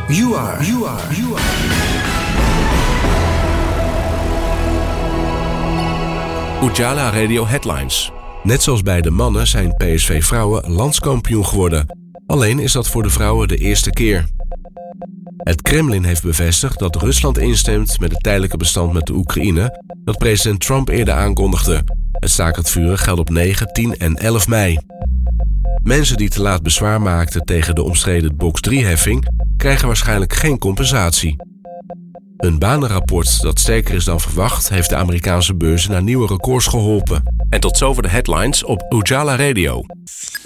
You are. Ujala Radio Headlines. Net zoals bij de mannen zijn PSV-vrouwen landskampioen geworden. Alleen is dat voor de vrouwen de eerste keer. Het Kremlin heeft bevestigd dat Rusland instemt met het tijdelijke bestand met de Oekraïne dat president Trump eerder aankondigde. Het staakt het vuren geldt op 9, 10 en 11 mei. Mensen die te laat bezwaar maakten tegen de omstreden Box 3-heffing krijgen waarschijnlijk geen compensatie. Een banenrapport dat sterker is dan verwacht heeft de Amerikaanse beurzen naar nieuwe records geholpen. En tot zover de headlines op Ujala Radio.